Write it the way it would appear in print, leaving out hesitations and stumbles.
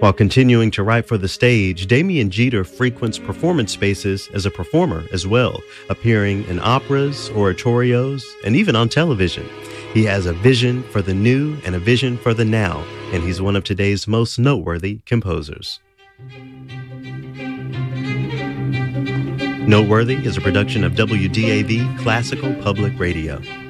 While continuing to write for the stage, Damian Jeter frequents performance spaces as a performer as well, appearing in operas, oratorios, and even on television. He has a vision for the new and a vision for the now, and he's one of today's most noteworthy composers. Noteworthy is a production of WDAV Classical Public Radio.